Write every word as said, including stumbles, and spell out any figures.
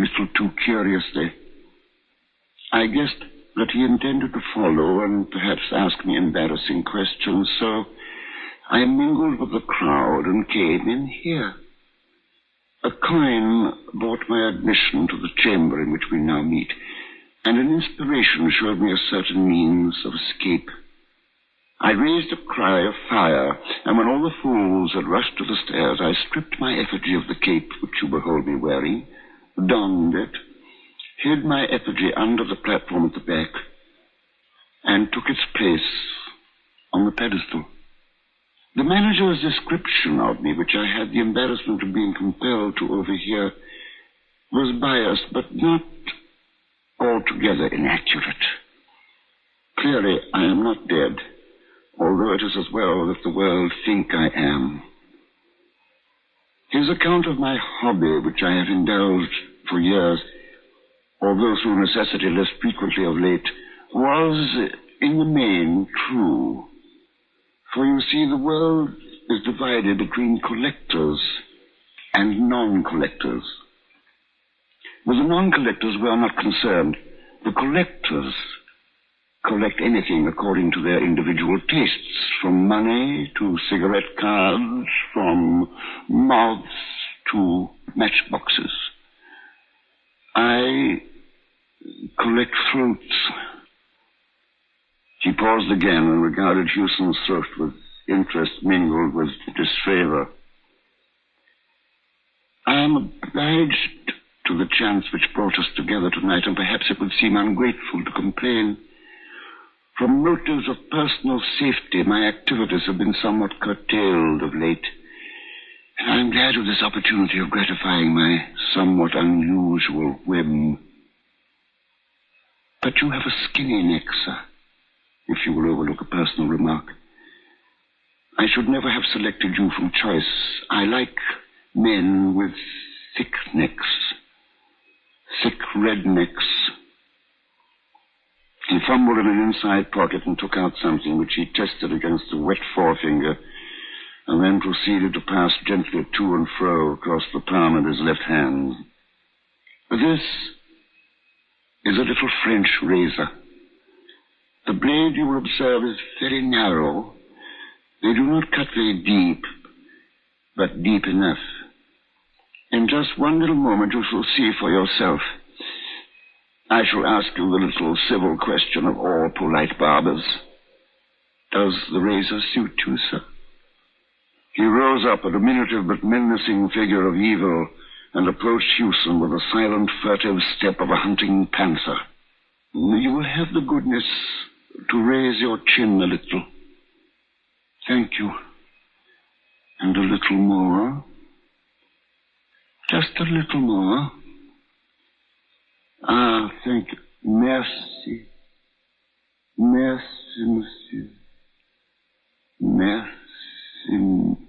little too curiously. I guessed that he intended to follow and perhaps ask me embarrassing questions, so I mingled with the crowd and came in here. A coin bought my admission to the chamber in which we now meet, and an inspiration showed me a certain means of escape. I raised a cry of fire, and when all the fools had rushed to the stairs, I stripped my effigy of the cape which you behold me wearing, donned it, hid my effigy under the platform at the back, and took its place on the pedestal. The manager's description of me, which I had the embarrassment of being compelled to overhear, was biased, but not altogether inaccurate. Clearly, I am not dead, although it is as well that the world think I am. His account of my hobby, which I have indulged for years, although through necessity less frequently of late, was, in the main, true. For you see, the world is divided between collectors and non-collectors. With the non-collectors we are not concerned. The collectors collect anything according to their individual tastes, from money to cigarette cards, from moths to matchboxes. I collect fruits. He paused again and regarded Hewson's throat with interest mingled with disfavor. I am obliged to the chance which brought us together tonight, and perhaps it would seem ungrateful to complain. From motives of personal safety, my activities have been somewhat curtailed of late. And I am glad of this opportunity of gratifying my somewhat unusual whim. But you have a skinny neck, sir, if you will overlook a personal remark. I should never have selected you from choice. I like men with thick necks, thick red necks. He fumbled in an inside pocket and took out something which he tested against a wet forefinger, and then proceeded to pass gently to and fro across the palm of his left hand. This is a little French razor. The blade, you will observe, is very narrow. They do not cut very deep, but deep enough. In just one little moment you shall see for yourself. I shall ask you the little civil question of all polite barbers. Does the razor suit you, sir? He rose up, a diminutive but menacing figure of evil, and approached Hewson with the silent, furtive step of a hunting panther. You will have the goodness to raise your chin a little. Thank you. And a little more. Just a little more. Ah, thank you. Merci. Merci, monsieur. Merci.